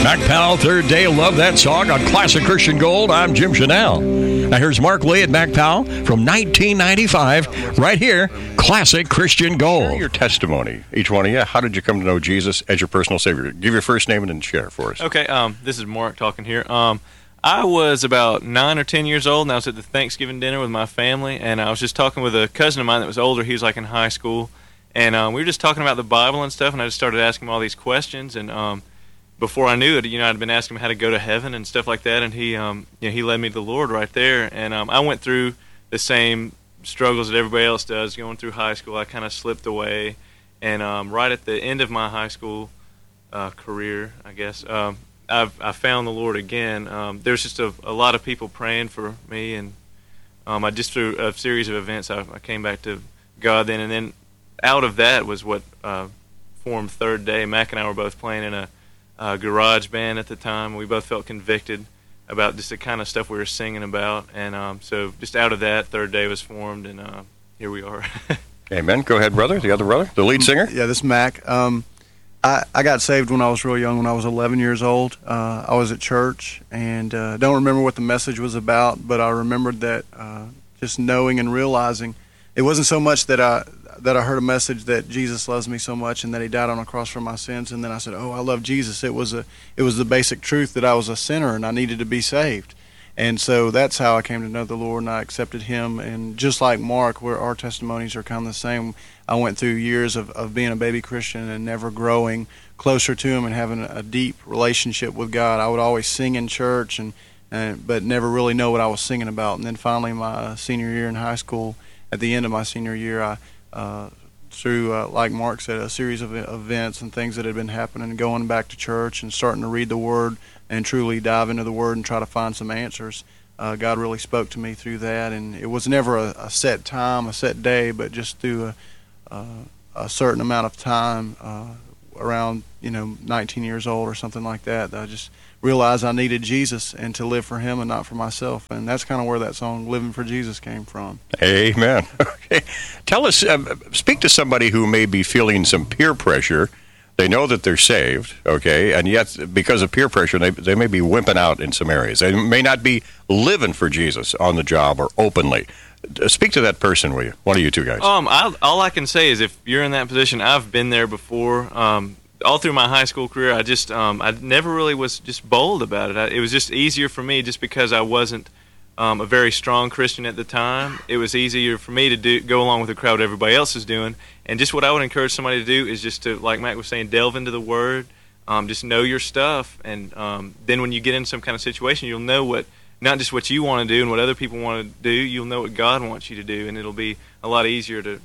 MacPal, Third Day. Love that song on Classic Christian Gold. I'm Jim Chanel. Now here's Mark Lee at MacPal from 1995, right here, Classic Christian Gold. Share your testimony, each one of you. How did you come to know Jesus as your personal Savior? Give your first name and then share for us. Okay, this is Mark talking here. I was about 9 or 10 years old, and I was at the Thanksgiving dinner with my family, and I was just talking with a cousin of mine that was older. He was like in high school, and we were just talking about the Bible and stuff, and I just started asking him all these questions, and before I knew it, I'd been asking him how to go to heaven and stuff like that, and he led me to the Lord right there, and I went through the same struggles that everybody else does. Going through high school, I kind of slipped away, and right at the end of my high school career, I guess, I found the Lord again. There's just a lot of people praying for me, and I just through a series of events, I came back to God then, and then out of that was what formed Third Day. Mac and I were both playing in a garage band at the time. We both felt convicted about just the kind of stuff we were singing about, and so just out of that, Third Day was formed, and here we are. Amen. Go ahead, brother. The other brother, the lead singer. Yeah, this is Mac. I got saved when I was real young, when I was 11 years old. I was at church, and don't remember what the message was about, but I remembered that just knowing and realizing it wasn't so much that I heard a message that Jesus loves me so much and that he died on a cross for my sins, and then I said, oh, I love Jesus. It was the basic truth that I was a sinner and I needed to be saved. And so that's how I came to know the Lord, and I accepted him. And just like Mark, where our testimonies are kind of the same, I went through years of being a baby Christian and never growing closer to him and having a deep relationship with God. I would always sing in church, but never really know what I was singing about. And then finally, my senior year in high school, at the end of my senior year, I through, like Mark said, a series of events and things that had been happening, going back to church and starting to read the Word and truly dive into the Word and try to find some answers. God really spoke to me through that, and it was never a set time, a set day, but just through a certain amount of time, around 19 years old or something like that, I just realized I needed Jesus and to live for him and not for myself. And that's kind of where that song Living for Jesus came from. Amen. Okay. Tell us, speak to somebody who may be feeling some peer pressure. They know that they're saved, okay, and yet because of peer pressure, they may be wimping out in some areas. They may not be living for Jesus on the job or openly. Speak to that person, will you? One of you two guys. All I can say is if you're in that position, I've been there before. All through my high school career, I never really was just bold about it. It was just easier for me just because I wasn't a very strong Christian at the time. It was easier for me to go along with the crowd everybody else is doing. And just what I would encourage somebody to do is just to, like Mac was saying, delve into the Word, just know your stuff. And then when you get in some kind of situation, you'll know not just what you want to do and what other people want to do, you'll know what God wants you to do. And it'll be a lot easier to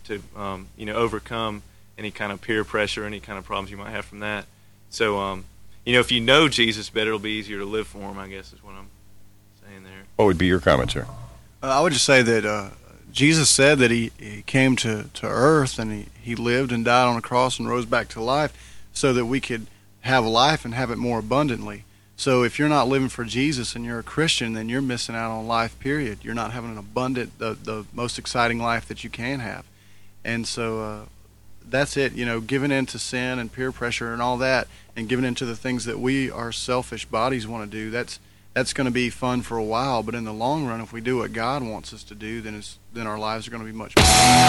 overcome any kind of peer pressure, any kind of problems you might have from that. So, if you know Jesus better, it'll be easier to live for him, I guess is what I'm saying there. What would be your comment, sir? I would just say that Jesus said that he came to earth and he lived and died on a cross and rose back to life so that we could have life and have it more abundantly. So if you're not living for Jesus and you're a Christian, then you're missing out on life, period. You're not having an abundant, the most exciting life that you can have. And so that's it, giving in to sin and peer pressure and all that, and giving in to the things that our selfish bodies want to do. That's going to be fun for a while, but in the long run, if we do what God wants us to do, then our lives are going to be much better.